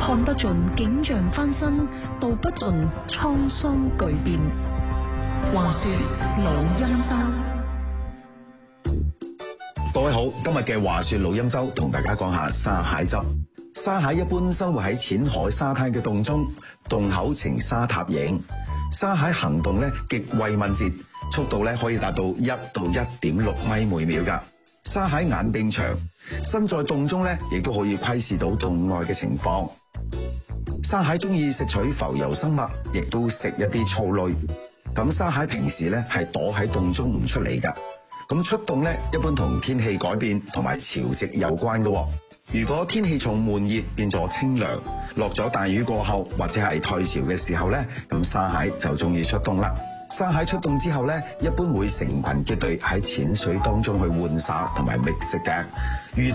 看不盡景象翻新，道不盡滄桑巨變。話說老欽州。 各位好，今日嘅話說老欽州同大家講下沙蟹汁。沙蟹一般生活喺淺海沙灘嘅洞中，洞口呈沙塔形。沙蟹行動咧極為敏捷，速度咧可以達到1到1.6米每秒噶。沙蟹眼並長，身在洞中咧亦都可以窺視到洞外嘅情況。沙蟹中意食取浮游生物，亦都食一啲藻類。咁沙蟹平時咧係躲喺洞中唔出嚟噶。咁出洞咧一般同天氣改變同埋潮汐有關噶。如果天氣從悶熱變咗清涼，落咗大雨過後或者係退潮嘅時候咧，咁沙蟹就中意出洞啦。沙蟹出洞之後咧，一般會成群結隊喺淺水當中去玩耍同埋覓食嘅。